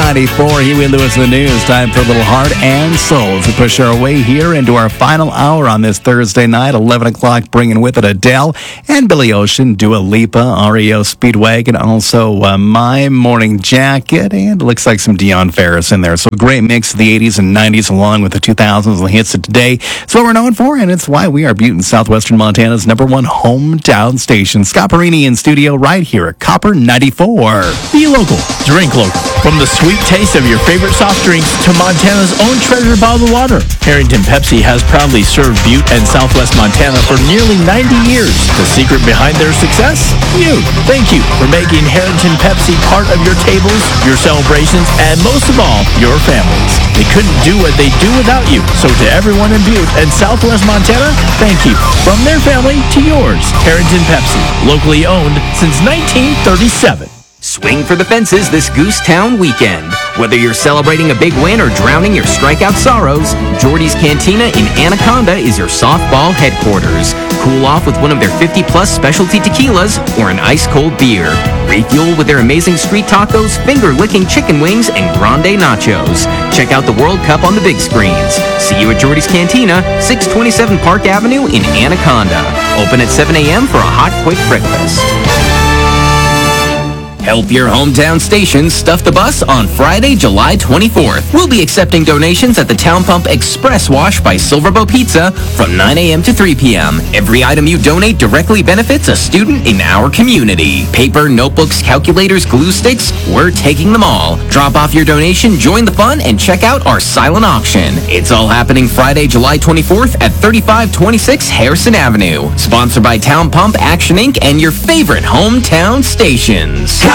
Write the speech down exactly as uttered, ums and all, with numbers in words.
ninety-four. Huey Lewis in the news. Time for a little heart and soul as we push our way here into our final hour on this Thursday night, eleven o'clock, bringing with it Adele and Billy Ocean, Dua Lipa, R E O Speedwagon, also uh, My Morning Jacket, and it looks like some Dionne Farris in there. So a great mix of the eighties and nineties along with the two thousands and the hits of today. It's what we're known for, and it's why we are Butte, Southwestern Montana's number one hometown station. Scott Perini in studio right here at Copper ninety-four. Be local. Drink local. From the sweet taste of your favorite soft drinks to Montana's own treasure bottled water, Harrington Pepsi has proudly served Butte and Southwest Montana for nearly ninety years. The secret behind their success? You. Thank you for making Harrington Pepsi part of your tables, your celebrations, and most of all, your families. They couldn't do what they do without you. So to everyone in Butte and Southwest Montana, thank you. From their family to yours, Harrington Pepsi, locally owned since nineteen thirty-seven. Swing for the fences this Goose Town weekend. Whether you're celebrating a big win or drowning your strikeout sorrows, Jordy's Cantina in Anaconda is your softball headquarters. Cool off with one of their fifty plus specialty tequilas or an ice-cold beer. Refuel with their amazing street tacos, finger-licking chicken wings, and grande nachos. Check out the World Cup on the big screens. See you at Jordy's Cantina, six twenty-seven Park Avenue in Anaconda. Open at seven a.m. for a hot, quick breakfast. Help your hometown station stuff the bus on Friday, July twenty-fourth. We'll be accepting donations at the Town Pump Express Wash by Silverbow Pizza from nine a.m. to three p.m. Every item you donate directly benefits a student in our community. Paper, notebooks, calculators, glue sticks, we're taking them all. Drop off your donation, join the fun, and check out our silent auction. It's all happening Friday, July twenty-fourth at thirty-five twenty-six Harrison Avenue. Sponsored by Town Pump, Action Incorporated, and your favorite hometown stations.